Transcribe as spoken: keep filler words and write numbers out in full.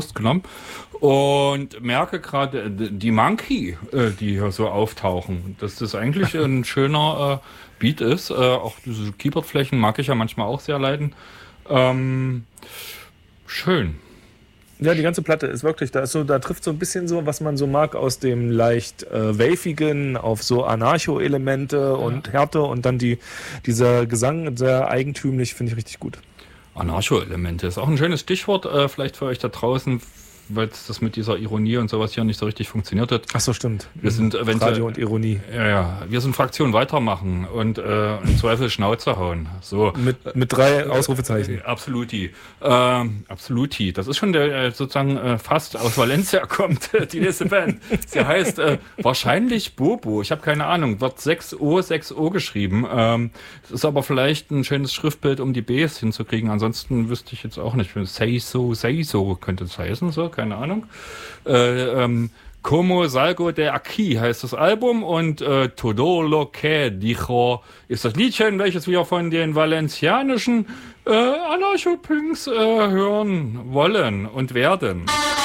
genommen und merke gerade die Monkey, äh, die hier so auftauchen, dass das eigentlich ein schöner äh, Beat ist. Äh, auch diese Keyboardflächen mag ich ja manchmal auch sehr leiden. Ähm, schön. Ja, die ganze Platte ist wirklich, da ist so, da trifft so ein bisschen so, was man so mag aus dem leicht äh, wavigen auf so Anarcho-Elemente ja. und Härte und dann die dieser Gesang sehr eigentümlich, finde ich richtig gut. Anarcho-Elemente ist auch ein schönes Stichwort, äh, vielleicht für euch da draußen, weil das mit dieser Ironie und sowas hier nicht so richtig funktioniert hat. Ach so, stimmt. Wir sind eventuell, Radio und Ironie. Ja, ja. Wir sind Fraktion weitermachen und äh, im Zweifel Schnauze hauen. So. Mit, mit drei Ausrufezeichen. Äh, Absoluti. Äh, Absoluti. Das ist schon der äh, sozusagen äh, fast aus Valencia kommt, die nächste Band. Sie heißt äh, wahrscheinlich Bobo. Ich habe keine Ahnung. Wird sechs O, sechs O geschrieben. Ähm, es ist aber vielleicht ein schönes Schriftbild, um die Bs hinzukriegen. Ansonsten wüsste ich jetzt auch nicht. Say so, say so könnte es heißen. So, keine Ahnung. Äh, ähm, Como Salgo de Aquí heißt das Album und äh, Todo lo que dijo ist das Liedchen, welches wir von den valencianischen äh, Anarcho-Punks äh, hören wollen und werden.